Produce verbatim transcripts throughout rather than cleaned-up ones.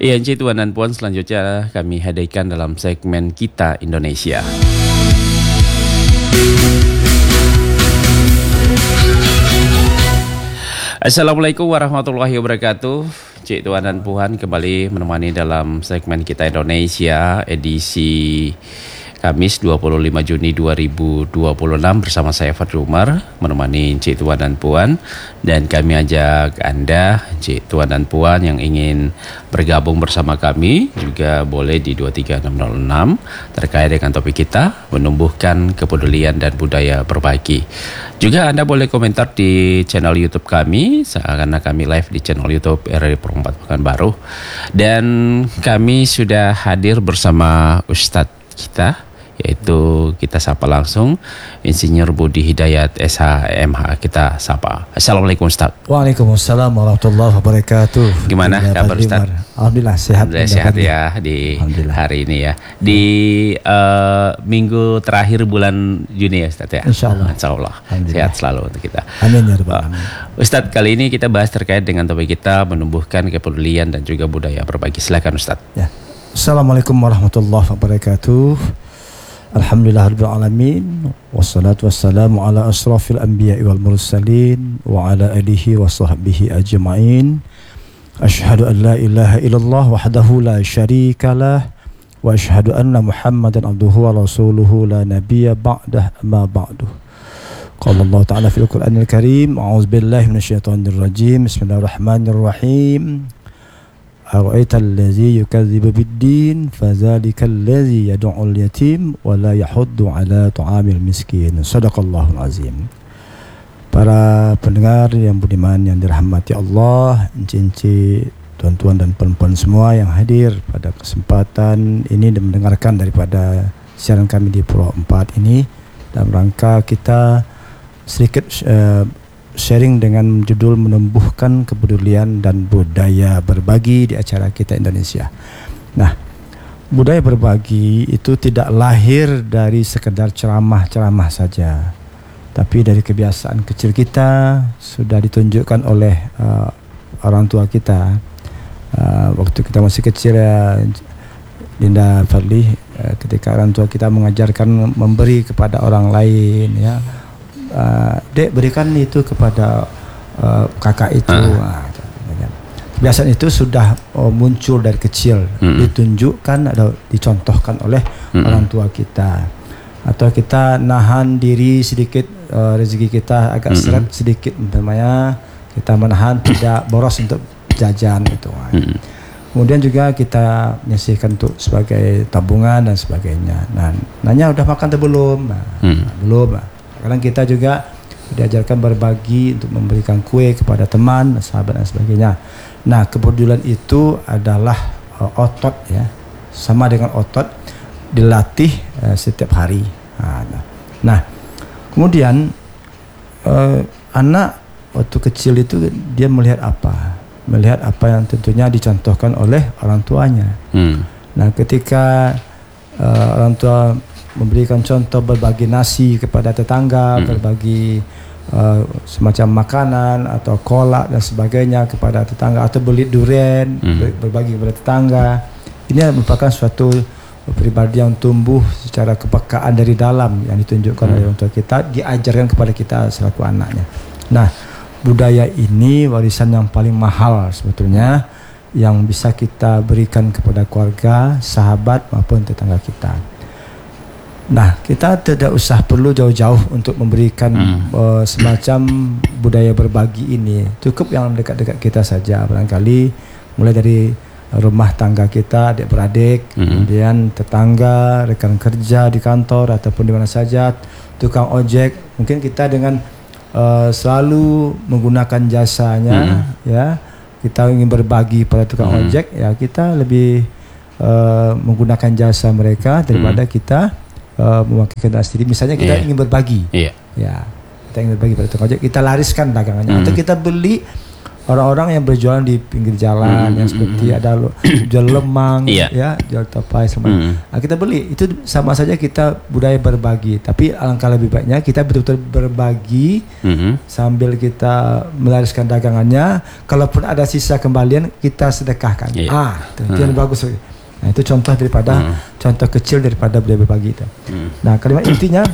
Iya, Encik, Tuan dan Puan, selanjutnya kami hadirkan dalam segmen Kita Indonesia. Assalamualaikum warahmatullahi wabarakatuh. Cik, Tuan dan Puan, kembali menemani dalam segmen Kita Indonesia edisi Kamis dua puluh lima Juni dua ribu dua puluh enam bersama saya Fadli Umar menemani Cik, Tuan dan Puan, dan kami ajak Anda, Cik, Tuan dan Puan yang ingin bergabung bersama kami juga boleh di dua tiga enam nol enam terkait dengan topik kita menumbuhkan kepedulian dan budaya berbagi. Juga Anda boleh komentar di channel YouTube kami karena kami live di channel YouTube R R I Perempat Pekanbaru, dan kami sudah hadir bersama Ustadz kita, yaitu kita sapa langsung Insinyur Budi Hidayat S H M H. Kita sapa. Assalamualaikum Ustaz. Waalaikumsalam warahmatullahi wabarakatuh. Gimana kabar Ustaz? Alhamdulillah sehat. Alhamdulillah sehat ya di hari ini ya. Di uh, minggu terakhir bulan Juni ya Ustaz ya. Insyaallah. Insyaallah sehat selalu untuk kita. Amin ya rabbal alamin. Ustaz, kali ini kita bahas terkait dengan topik kita menumbuhkan kepedulian dan juga budaya berbagi. Silakan Ustaz. Ya. Assalamualaikum warahmatullahi wabarakatuh. Alhamdulillah rabbil alamin, wassalatu wassalamu ala asrafil anbiya'i wal mursalin wa ala alihi wa sahbihi ajma'in. Asyhadu an la ilaha illallah wahdahu la syarika lah wa asyhadu anna Muhammadan abduhu wa rasuluhu la nabiyya ba'dah amma ba'du. Qala Allah ta'ala fil Qur'anil Karim, a'udzu billahi minasyaitonir rajim. Bismillahirrahmanirrahim. أرأيت الذي يكذب بالدين فذلك الذي يدعو اليتيم ولا يحض على طعام المسكين. Sadaqallahul azim. Para pendengar yang budiman yang dirahmati Allah, encik-encik, tuan-tuan dan puan-puan semua yang hadir pada kesempatan ini dan mendengarkan daripada siaran kami di Pulau Empat ini, dalam rangka kita sedikit uh, sharing dengan judul menumbuhkan kepedulian dan budaya berbagi di acara Kita Indonesia. Nah, budaya berbagi itu tidak lahir dari sekedar ceramah-ceramah saja, tapi dari kebiasaan kecil kita sudah ditunjukkan oleh uh, orang tua kita. Uh, waktu kita masih kecil ya, Dinda Fadli, uh, ketika orang tua kita mengajarkan memberi kepada orang lain, ya. Uh, dek, berikan itu kepada uh, kakak itu. uh. Nah, kebiasaan itu sudah uh, muncul dari kecil, hmm. ditunjukkan atau dicontohkan oleh hmm. orang tua kita. Atau kita nahan diri sedikit, uh, rezeki kita agak hmm. seret sedikit, namanya kita menahan tidak boros untuk jajan itu. hmm. Kemudian juga kita menyisihkan untuk sebagai tabungan dan sebagainya. Nah, nanya udah makan atau belum? Nah, hmm. belum. Kadang kita juga diajarkan berbagi untuk memberikan kue kepada teman, sahabat dan sebagainya. Nah, kepedulian itu adalah uh, otot, ya, sama dengan otot dilatih uh, setiap hari. Nah, nah kemudian uh, anak waktu kecil itu dia melihat apa? Melihat apa yang tentunya dicontohkan oleh orang tuanya. Hmm. Nah, ketika uh, orang tua memberikan contoh berbagi nasi kepada tetangga, hmm. berbagi uh, semacam makanan atau kolak dan sebagainya kepada tetangga, atau beli durian, hmm. berbagi kepada tetangga. Ini merupakan suatu pribadi yang tumbuh secara kepekaan dari dalam yang ditunjukkan hmm. oleh orang tua kita, diajarkan kepada kita selaku anaknya. Nah, budaya ini warisan yang paling mahal sebetulnya yang bisa kita berikan kepada keluarga, sahabat maupun tetangga kita. Nah, kita tidak usah perlu jauh-jauh untuk memberikan hmm. uh, semacam budaya berbagi ini. Cukup yang dekat-dekat kita saja. Barangkali mulai dari rumah tangga kita, adik-beradik, hmm. kemudian tetangga, rekan kerja di kantor ataupun di mana saja, tukang ojek. Mungkin kita dengan uh, selalu menggunakan jasanya, hmm. ya, kita ingin berbagi pada tukang hmm. ojek, ya kita lebih uh, menggunakan jasa mereka daripada hmm. kita Uh, mewakili kendaraan sendiri. Misalnya kita yeah. ingin berbagi, yeah. ya, kita ingin berbagi pada tukang ojek, kita lariskan dagangannya, hmm. atau kita beli orang-orang yang berjualan di pinggir jalan mm, yang seperti mm, ada jual lemang yeah. ya, jual tapai semua. Mm. Nah, kita beli itu sama saja kita budaya berbagi, tapi alangkah lebih baiknya kita betul-betul berbagi mm-hmm. sambil kita melariskan dagangannya. Kalaupun ada sisa kembalian kita sedekahkan. Yeah. Ah, itu mm. yang bagus. Nah, itu contoh daripada mm. contoh kecil daripada budaya berbagi itu. Mm. Nah, kalimat intinya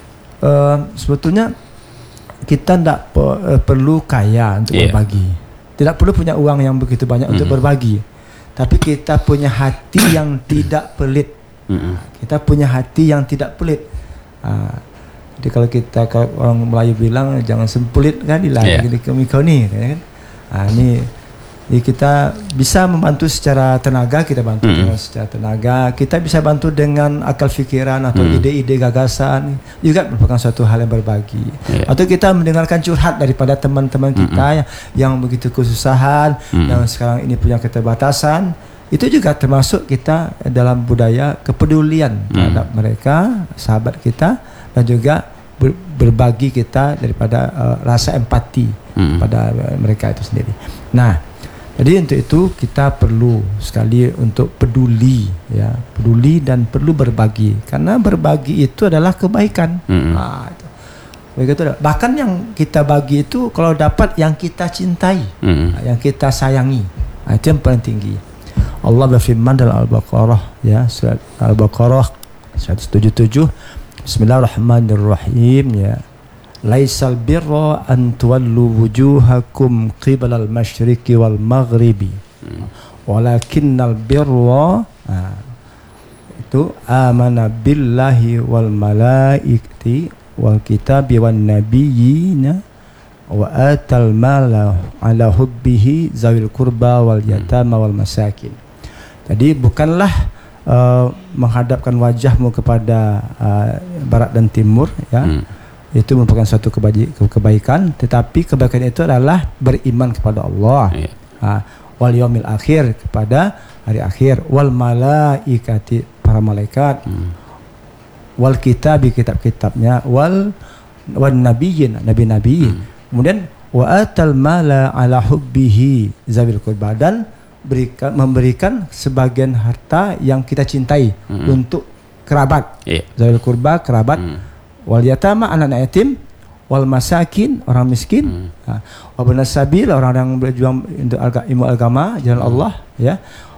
uh, sebetulnya kita tidak pe- perlu kaya untuk yeah. berbagi. Tidak perlu punya uang yang begitu banyak mm-hmm. untuk berbagi. Tapi kita punya hati yang tidak pelit. Mm-hmm. Kita punya hati yang tidak pelit. Uh, jadi kalau kita, kalau orang Melayu bilang jangan sempelit kan, dilarang yeah. di kau ni. Kan? Uh, ini Jadi kita bisa membantu secara tenaga, kita bantu mm. dengan secara tenaga. Kita bisa bantu dengan akal fikiran atau mm. ide-ide gagasan, juga merupakan suatu hal yang berbagi. Yeah. Atau kita mendengarkan curhat daripada teman-teman kita mm-hmm. yang, yang begitu kesusahan, mm. yang sekarang ini punya keterbatasan. Itu juga termasuk kita dalam budaya kepedulian mm. terhadap mereka, sahabat kita, dan juga ber, berbagi kita daripada uh, rasa empati mm. pada uh, mereka itu sendiri. Nah, jadi untuk itu kita perlu sekali untuk peduli, ya, peduli dan perlu berbagi, karena berbagi itu adalah kebaikan. Mm-hmm. Nah, itu. Begitu. Bahkan yang kita bagi itu kalau dapat yang kita cintai, mm-hmm. yang kita sayangi, nah, itu yang paling tinggi. Allah berfirman dalam Al-Baqarah, ya, surat Al-Baqarah seratus tujuh puluh tujuh, Bismillahirrahmanirrahim, ya. Laisal birra an tuwallu wujuhakum qibalal masyriqi wal maghribi walakinnal birra nah, itu amana billahi wal malaikati wal kitabi wan nabiyina wa atal mala ala hubbihi zawil qurba wal yatama wal masakin. Jadi bukanlah uh, menghadapkan wajahmu kepada uh, barat dan timur, ya. Hmm. Itu merupakan suatu kebaikan, tetapi kebaikan itu adalah beriman kepada Allah, yeah. ha, wal yaumil akhir, kepada hari akhir, wal malaikati, para malaikat, hmm. wal kitabi, kitab-kitabnya, wal wan nabiyyin, nabi-nabi, hmm. kemudian wa atal mala ala hubbihi zawil qurba, dan berikan, memberikan sebagian harta yang kita cintai hmm. untuk kerabat, yeah. zawil qurba, kerabat, hmm. wal yatama, anak-anak yatim, wal masakin, orang miskin, hmm. wabanas sabil, orang yang berjuang untuk ilmu agama, jalan hmm. Allah, ya,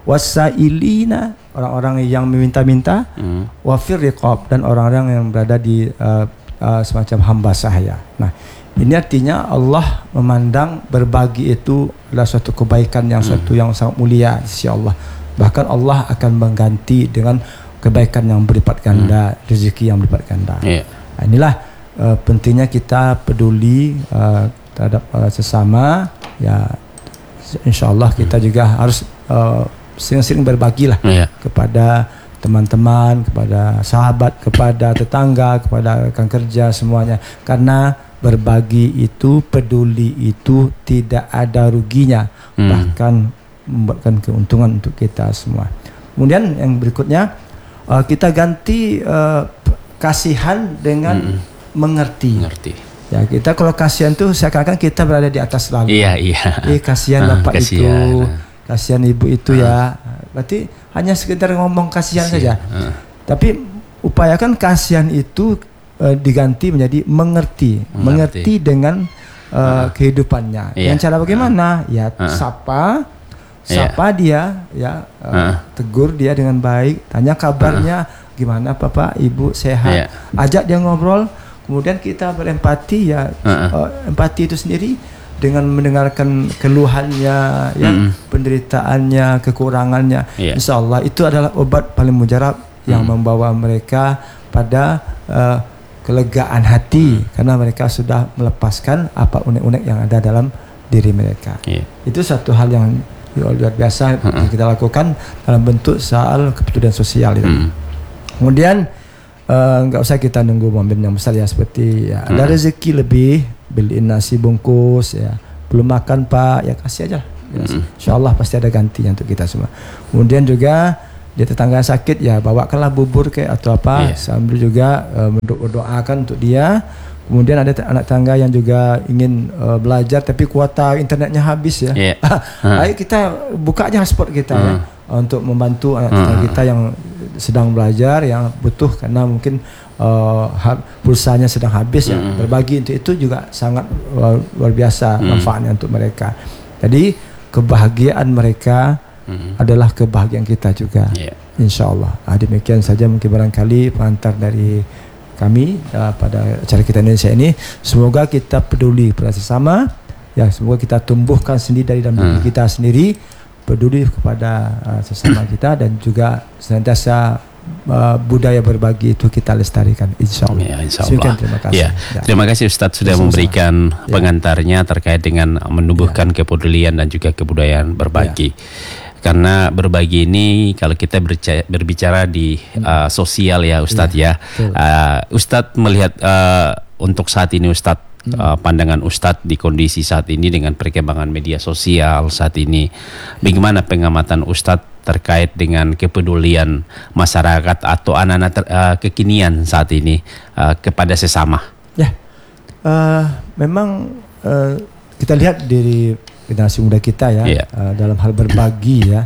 wasailina, orang-orang yang meminta-minta, hmm. wafir riqab, dan orang-orang yang berada di uh, uh, semacam hamba sahaya. Nah, ini artinya Allah memandang berbagi itu adalah suatu kebaikan yang hmm. suatu yang sangat mulia di sisi Allah. Bahkan Allah akan mengganti dengan kebaikan yang berlipat ganda, hmm. rezeki yang berlipat ganda. Yeah. Inilah uh, pentingnya kita peduli uh, terhadap uh, sesama, ya. InsyaAllah kita juga harus uh, sering-sering berbagilah yeah. kepada teman-teman, kepada sahabat, kepada tetangga, kepada rekan kerja, semuanya. Karena berbagi itu, peduli itu tidak ada ruginya, hmm. bahkan membuatkan keuntungan untuk kita semua. Kemudian yang berikutnya, uh, kita ganti uh, kasihan dengan mm-mm. mengerti. Mengerti. Ya, kita kalau kasihan tuh seakan-akan kita berada di atas lalu. Iya, iya. Eh, kasihan uh, bapak kasihan. itu, kasihan ibu itu uh. ya. Berarti hanya sekedar ngomong kasihan saja. Uh. Tapi upayakan kasihan itu uh, diganti menjadi mengerti, mengerti, mengerti dengan uh, uh. kehidupannya. Iya. Dengan cara bagaimana? Uh. Ya, uh. sapa, sapa yeah. dia, ya, uh, uh. tegur dia dengan baik, tanya kabarnya. Uh. Gimana Bapak, Ibu, sehat? Yeah. Ajak dia ngobrol, kemudian kita berempati, ya. Uh-uh. uh, empati itu sendiri dengan mendengarkan keluhannya, ya, mm-hmm. penderitaannya, kekurangannya. Yeah. Insya Allah itu adalah obat paling mujarab yang mm. membawa mereka pada uh, kelegaan hati, mm. karena mereka sudah melepaskan apa unek-unek yang ada dalam diri mereka. Yeah. Itu satu hal yang luar biasa uh-uh. kita lakukan dalam bentuk soal kepedulian sosial itu. Mm. Kemudian enggak uh, usah kita nunggu momen yang besar, ya, seperti ya, hmm. ada rezeki lebih, beliin nasi bungkus, ya, belum makan Pak, ya kasih aja, ya, hmm. insyaallah pasti ada gantinya untuk kita semua. Kemudian juga dia tetangga sakit, ya bawakanlah bubur kayak atau apa, yeah. sambil juga uh, mendoakan untuk dia. Kemudian ada t- anak tangga yang juga ingin uh, belajar tapi kuota internetnya habis ya. Yeah. Ayo kita buka aja hotspot kita uh. ya untuk membantu anak tangga uh. kita yang sedang belajar, yang butuh karena mungkin uh, pulsanya sedang habis uh. ya. Berbagi untuk itu juga sangat uh, luar biasa uh. manfaatnya untuk mereka. Jadi kebahagiaan mereka uh. adalah kebahagiaan kita juga. Yeah. InsyaAllah. Ah, demikian saja mungkin barangkali pengantar dari kami uh, pada acara kita Indonesia ini. Semoga kita peduli pada sesama, ya, semoga kita tumbuhkan sendiri dari dalam diri hmm. kita sendiri, peduli kepada uh, sesama kita, dan juga senantiasa uh, budaya berbagi itu kita lestarikan, insyaallah. Ya, insyaallah. Terima kasih. Ya. Ya. Terima kasih Ustadz sudah Sama-sama. memberikan ya. pengantarnya terkait dengan menumbuhkan ya. kepedulian dan juga kebudayaan berbagi. Ya. Karena berbagi ini kalau kita berbicara, berbicara di uh, sosial ya Ustadz ya, ya. Uh, Ustadz melihat uh, untuk saat ini Ustadz, hmm. uh, pandangan Ustadz di kondisi saat ini dengan perkembangan media sosial saat ini, bagaimana pengamatan Ustadz terkait dengan kepedulian masyarakat atau anak-anak ter, uh, kekinian saat ini uh, kepada sesama? Ya, uh, memang uh, kita lihat dari generasi muda kita ya, yeah. uh, dalam hal berbagi ya,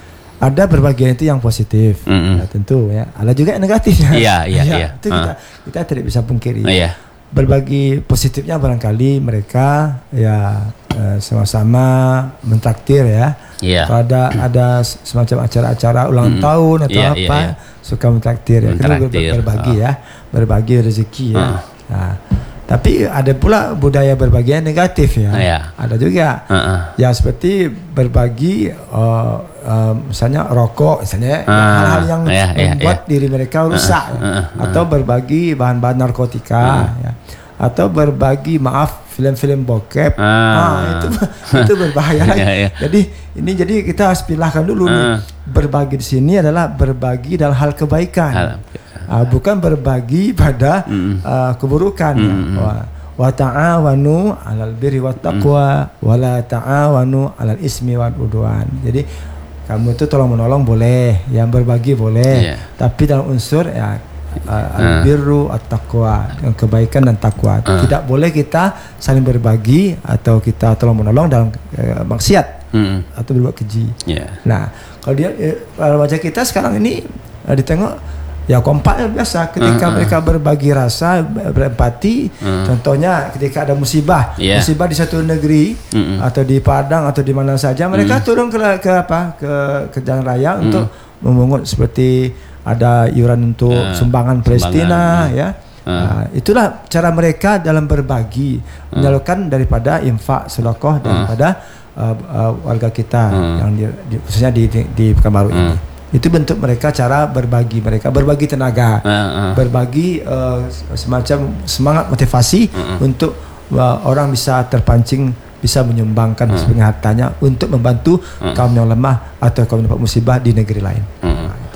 ada berbagian itu yang positif, mm-hmm. ya, tentu ya, ada juga yang negatif ya. Iya iya iya. Itu kita, uh. kita tidak bisa pungkiri. Uh, yeah. Berbagi positifnya barangkali mereka ya uh, sama-sama mentraktir ya. Yeah. Kalau ada ada semacam acara-acara ulang mm-hmm. tahun atau yeah, apa, yeah, yeah. suka mentraktir ya. Kita ber- berbagi uh. ya, berbagi rezeki ya. Uh. Nah, tapi ada pula budaya berbagi yang negatif ya. Yeah. Ada juga. Uh-uh. Ya seperti berbagi uh, uh, misalnya rokok misalnya, uh, hal-hal yang yeah, membuat yeah, yeah. diri mereka rusak uh, uh, uh, uh. atau berbagi bahan-bahan narkotika uh. ya. Atau berbagi maaf film-film bokep. Uh. Nah, itu itu berbahaya lagi. Yeah, yeah. Jadi ini jadi kita harus pilahkan dulu uh. nih. Berbagi di sini adalah berbagi dalam hal kebaikan. Hal. Uh, bukan berbagi pada mm. uh, keburukan. Mm. Ya. Wa ta'awanu 'alal birri wat taqwa mm. wa la ta'awanu 'alal ismi wal udwan. Jadi kamu itu tolong menolong boleh, yang berbagi boleh, yeah. tapi dalam unsur ya uh, al-birru at-taqwa, yang kebaikan dan takwa. Uh. Tidak boleh kita saling berbagi atau kita tolong menolong dalam uh, maksiat mm. atau berbuat keji. Yeah. Nah, kalau dia uh, wajah kita sekarang ini uh, ditengok ya kompak biasa ketika uh, uh. mereka berbagi rasa, berempati. Uh. Contohnya ketika ada musibah, yeah. musibah di satu negeri uh, uh. atau di Padang atau di mana saja, mereka uh. turun ke ke apa ke ke jalan raya uh. untuk memungut seperti ada iuran untuk uh. sumbangan Palestina, uh. ya. Uh. Nah, itulah cara mereka dalam berbagi, uh. menyalurkan daripada infak sedekah daripada uh. uh, uh, warga kita uh. yang di, di, khususnya di di, di Pekanbaru uh. ini. Itu bentuk mereka cara berbagi mereka, berbagi tenaga, uh, uh. berbagi uh, semacam semangat motivasi uh, uh. untuk uh, orang bisa terpancing, bisa menyumbangkan uh. sebagian hartanya untuk membantu uh. kaum yang lemah atau kaum yang dapat musibah di negeri lain. Uh.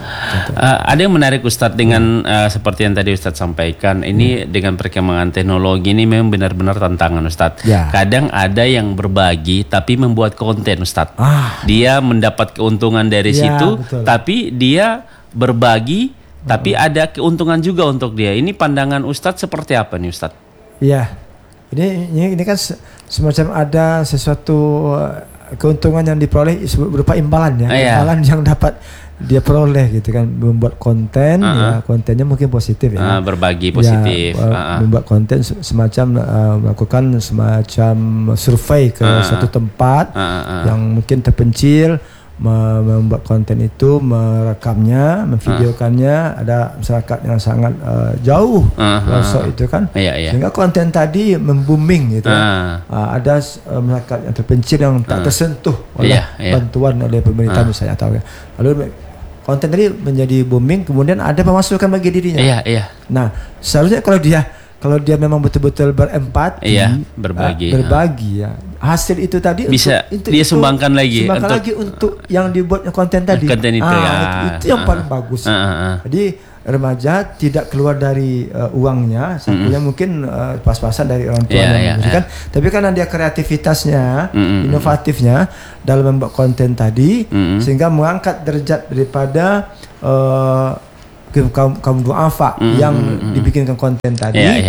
Uh, ada yang menarik Ustadz dengan uh, seperti yang tadi Ustadz sampaikan ini, hmm. dengan perkembangan teknologi ini memang benar-benar tantangan Ustadz. Ya. Kadang ada yang berbagi tapi membuat konten Ustadz. Ah. Dia mendapat keuntungan dari ya, situ, betul. Tapi dia berbagi hmm. tapi ada keuntungan juga untuk dia. Ini pandangan Ustadz seperti apa nih Ustadz? Iya, ini, ini ini kan semacam ada sesuatu keuntungan yang diperoleh berupa imbalan ya, ah, imbalan ya. yang dapat dia peroleh gitu kan, membuat konten uh-huh. ya, kontennya mungkin positif ya, uh, berbagi positif, ya, uh-huh. membuat konten semacam uh, melakukan semacam survei ke uh-huh. suatu tempat uh-huh. yang mungkin terpencil, membuat konten itu, merekamnya, memvideokannya, uh. ada masyarakat yang sangat uh, jauh pelosok uh-huh. itu kan, yeah, yeah. sehingga konten tadi membooming gitu, uh. uh, ada uh, masyarakat yang terpencil yang tak uh. tersentuh oleh yeah, yeah. bantuan oleh pemerintah uh. misalnya, atau lalu konten tadi menjadi booming, kemudian ada pemasukan bagi dirinya. Iya, iya. Nah, seharusnya kalau dia kalau dia memang betul-betul berempati, iya, berbagi, uh, berbagi ya. Hasil itu tadi bisa untuk, dia untuk, sumbangkan lagi, sumbangkan untuk, lagi untuk yang dibuat konten tadi. Konten itu, ah, ya. itu, itu yang uh, paling bagus. Uh, uh, uh. Jadi remaja tidak keluar dari uh, uangnya, sakunya mm-hmm. mungkin uh, pas-pasan dari orang tua yeah, yang yeah, kan, yeah. tapi karena dia kreativitasnya, mm-hmm. inovatifnya dalam membuat konten tadi, mm-hmm. sehingga mengangkat derajat daripada uh, kaum kaum duafa mm-hmm. yang dibikinkan konten tadi, yeah, yeah.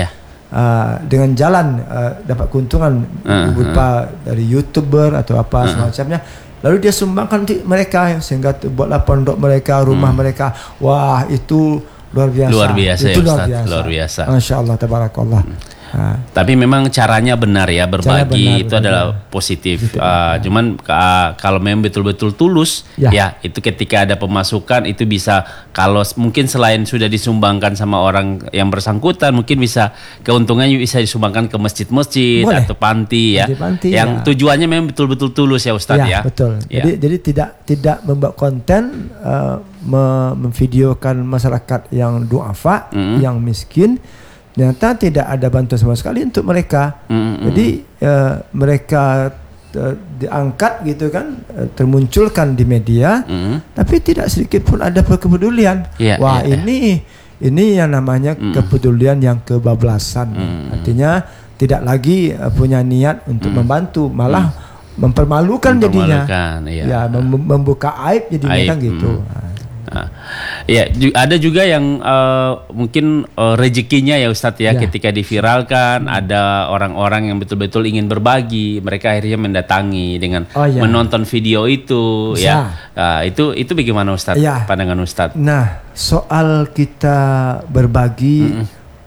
uh, dengan jalan uh, dapat keuntungan uh, berupa uh. dari YouTuber atau apa uh. semacamnya, lalu dia sumbangkan untuk mereka sehingga buatlah pondok mereka, rumah hmm. mereka. Wah, itu luar biasa. Luar biasa itu ya, luar Ustaz. biasa. Luar biasa. Masya Allah, tabarakallah. Hmm. Ha. Tapi memang caranya benar ya, berbagi benar, itu benar. adalah positif. Uh, cuman uh, kalau memang betul-betul tulus, ya. ya itu ketika ada pemasukan itu bisa, kalau mungkin selain sudah disumbangkan sama orang yang bersangkutan, mungkin bisa keuntungannya bisa disumbangkan ke masjid-masjid atau panti ya, panti, yang ya. tujuannya memang betul-betul tulus ya Ustadz ya. ya. Betul. Ya. Jadi jadi tidak tidak membuat konten uh, memvideokan masyarakat yang duafa, mm-hmm. yang miskin. Ternyata tidak ada bantuan sama sekali untuk mereka. Mm-hmm. Jadi uh, mereka uh, diangkat gitu kan, uh, termunculkan di media, mm-hmm. tapi tidak sedikit pun ada kepedulian. Yeah, Wah yeah, ini yeah. ini yang namanya mm-hmm. kepedulian yang kebablasan. Mm-hmm. Artinya tidak lagi uh, punya niat untuk mm-hmm. membantu, malah mm-hmm. mempermalukan, mempermalukan jadinya. Iya. Ya mem- membuka aib jadinya aib, kan gitu. Mm-hmm. Nah, ya ada juga yang uh, mungkin uh, rezekinya ya Ustadz ya, ya ketika diviralkan ada orang-orang yang betul-betul ingin berbagi, mereka akhirnya mendatangi dengan oh, ya. menonton video itu. Bisa. Ya nah, itu itu bagaimana Ustadz ya. pandangan Ustadz? Nah, soal kita berbagi, mm-mm.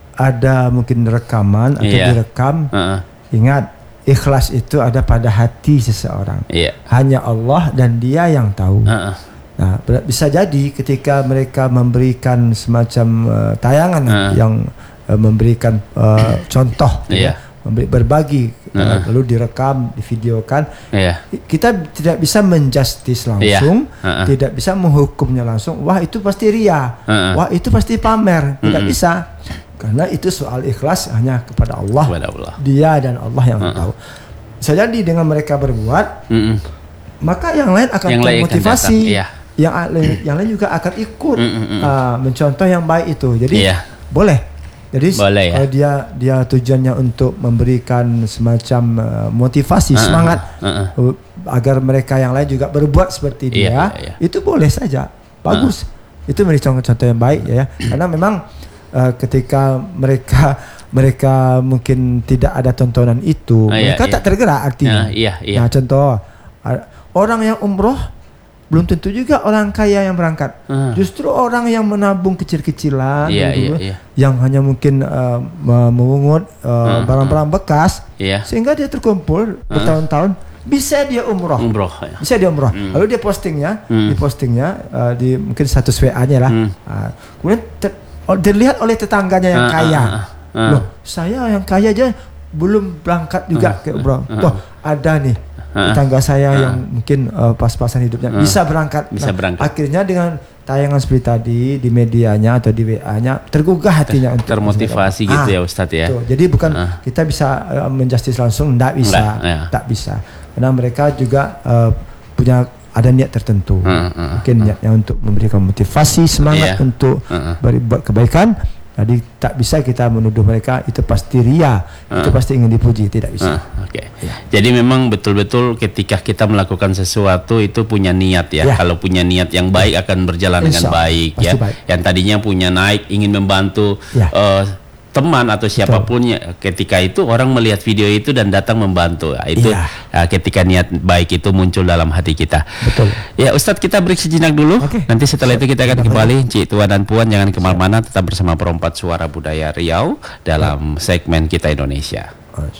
ada mungkin rekaman atau yeah. direkam. Uh-uh. Ingat, ikhlas itu ada pada hati seseorang. Yeah. Hanya Allah dan Dia yang tahu. Uh-uh. Nah, bisa jadi ketika mereka memberikan semacam uh, tayangan uh. yang uh, memberikan uh, contoh, yeah. ya, memberi, berbagi, uh. uh, lalu direkam, divideokan, yeah. kita tidak bisa menjustis langsung, yeah. uh. tidak bisa menghukumnya langsung. Wah itu pasti ria, uh. wah itu pasti pamer, tidak mm-hmm. bisa, karena itu soal ikhlas hanya kepada Allah, kepada Allah. Dia dan Allah yang uh. tahu. Bisa jadi dengan mereka berbuat, mm-hmm. maka yang lain akan termotivasi. Yang lain, yang lain juga akan ikut mm, mm, mm. Uh, mencontoh yang baik itu. Jadi yeah. boleh. Jadi boleh, kalau ya? dia dia tujuannya untuk memberikan semacam uh, motivasi, uh, semangat uh, uh. agar mereka yang lain juga berbuat seperti dia, yeah, yeah, yeah. itu boleh saja, bagus. Uh. Itu menjadi contoh yang baik ya. Karena memang uh, ketika mereka mereka mungkin tidak ada tontonan itu, uh, mereka yeah, tak yeah. tergerak artinya. Uh, yeah, yeah. Nah contoh uh, orang yang umroh belum tentu juga orang kaya yang berangkat. Uh. Justru orang yang menabung kecil-kecilan, yeah, gitu, yeah, yeah. yang hanya mungkin uh, memungut uh, uh, barang-barang uh. bekas, yeah. sehingga dia terkumpul uh. bertahun-tahun, bisa dia umroh, umroh ya. bisa dia umroh. Mm. Lalu dia postingnya, mm. di postingnya uh, di mungkin status W A-nya lah. Mm. Uh, kemudian ter- oh, dilihat oleh tetangganya yang uh, kaya. Uh, uh, uh. Loh, saya yang kaya aja belum berangkat juga uh, ke umroh. Uh, uh. Wah, ada nih. Tetangga saya uh, yang mungkin uh, pas-pasan hidupnya uh, bisa berangkat. Bisa nah, berangkat. Akhirnya dengan tayangan seperti tadi di medianya atau di W A-nya tergugah hatinya Ter- untuk termotivasi gitu ah, ya Ustadz ya. Tuh. Jadi bukan uh. kita bisa uh, menjustis langsung, tidak bisa, Enggak, ya. tak bisa. Karena mereka juga uh, punya ada niat tertentu. Uh, uh, mungkin uh. niatnya untuk memberikan motivasi, semangat yeah. untuk uh, uh. berbuat kebaikan. Jadi tak bisa kita menuduh mereka itu pasti ria, uh. itu pasti ingin dipuji, tidak bisa. Uh, Oke. Okay. Ya. Jadi memang betul-betul ketika kita melakukan sesuatu itu punya niat ya. ya. Kalau punya niat yang baik akan berjalan Insya dengan baik ya. Baik. Yang tadinya punya naik ingin membantu ya. uh, teman atau siapapun ya, ketika itu orang melihat video itu dan datang membantu. Nah, itu ya. uh, ketika niat baik itu muncul dalam hati kita. Betul. Ya Ustadz, kita break sejenak dulu. Okay. Nanti setelah itu kita akan kita kembali. Cik, Tuan dan Puan jangan kemana-mana, tetap bersama Perompat Suara Budaya Riau dalam segmen Kita Indonesia.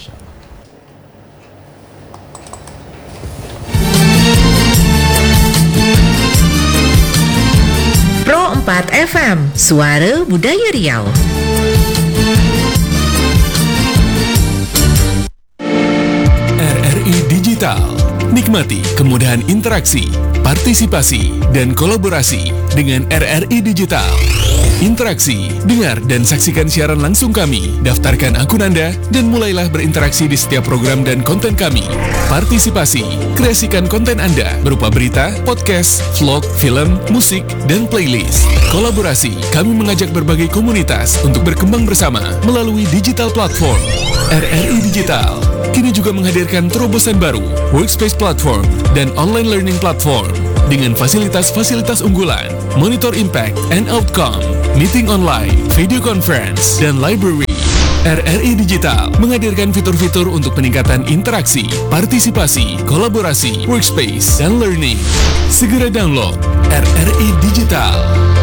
Pro empat F M, Suara Budaya Riau. R R I Digital. Nikmati kemudahan interaksi, partisipasi, dan kolaborasi dengan R R I Digital. Interaksi, dengar dan saksikan siaran langsung kami, daftarkan akun Anda, dan mulailah berinteraksi di setiap program dan konten kami. Partisipasi, kreasikan konten Anda berupa berita, podcast, vlog, film, musik, dan playlist. Kolaborasi, kami mengajak berbagai komunitas untuk berkembang bersama melalui digital platform. R R I Digital kini juga menghadirkan terobosan baru, workspace platform, dan online learning platform dengan fasilitas-fasilitas unggulan, monitor impact and outcome, meeting online, video conference, dan library. R R I Digital menghadirkan fitur-fitur untuk peningkatan interaksi, partisipasi, kolaborasi, workspace, dan learning. Segera download R R I Digital.